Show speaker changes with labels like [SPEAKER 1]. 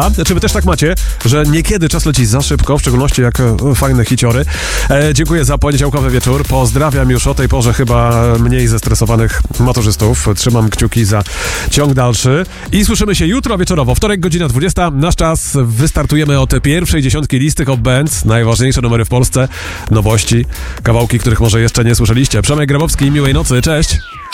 [SPEAKER 1] Czy wy też tak macie, że niekiedy czas leci za szybko, w szczególności jak fajne hiciory? Dziękuję za poniedziałkowy wieczór. Pozdrawiam już o tej porze chyba mniej zestresowanych maturzystów. Trzymam kciuki za ciąg dalszy. I słyszymy się jutro wieczorowo, wtorek, godzina 20. Nasz czas. Wystartujemy od pierwszej dziesiątki listy Hot Bands. Najważniejsze numery w Polsce, nowości, kawałki, których może jeszcze nie słyszeliście. Przemek Grabowski, miłej nocy, cześć!